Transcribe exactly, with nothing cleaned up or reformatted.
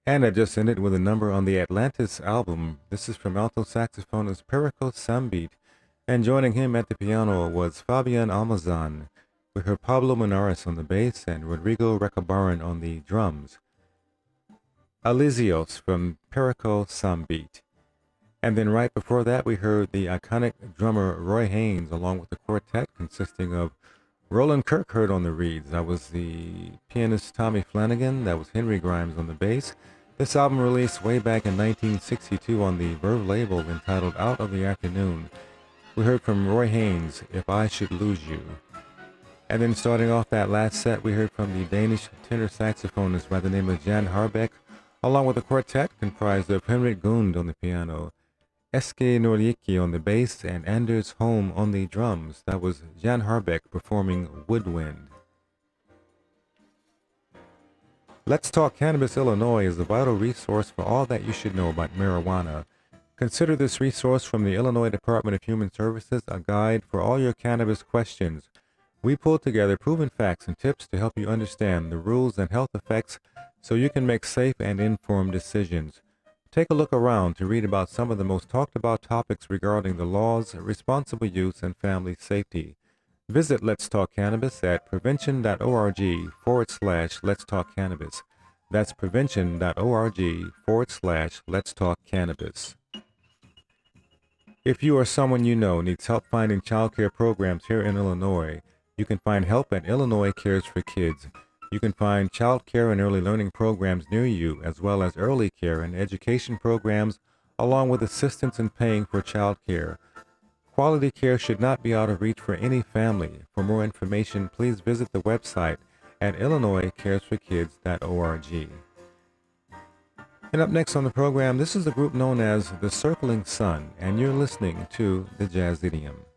And I just ended with a number on the Atlantis album. This is from alto saxophonist Perico Sambeat, and joining him at the piano was Fabian Almazan. We heard Pablo Monares on the bass and Rodrigo Recabarren on the drums. Alizios from Perico Sambeat. And then right before that, we heard the iconic drummer Roy Haynes along with the quartet consisting of Roland Kirkheard on the reeds. That was the pianist Tommy Flanagan. That was Henry Grimes on the bass. This album released way back in nineteen sixty-two on the Verve label entitled Out of the Afternoon. We heard from Roy Haynes, If I Should Lose You. And then starting off that last set, we heard from the Danish tenor saxophonist by the name of Jan Harbeck, along with a quartet comprised of Henrik Gund on the piano, Eske Norlicki on the bass, and Anders Holm on the drums. That was Jan Harbeck performing Woodwind. Let's Talk Cannabis Illinois is a vital resource for all that you should know about marijuana. Consider this resource from the Illinois Department of Human Services a guide for all your cannabis questions. We pull together proven facts and tips to help you understand the rules and health effects so you can make safe and informed decisions. Take a look around to read about some of the most talked about topics regarding the laws, responsible use, and family safety. Visit Let's Talk Cannabis at prevention.org forward slash Let's Talk Cannabis. That's prevention.org forward slash Let's Talk Cannabis. If you or someone you know needs help finding child care programs here in Illinois, you can find help at Illinois Cares for Kids. You can find child care and early learning programs near you, as well as early care and education programs, along with assistance in paying for child care. Quality care should not be out of reach for any family. For more information, please visit the website at illinois cares for kids dot org. And up next on the program, this is a group known as The Circling Sun, and you're listening to the Jazz Idiom.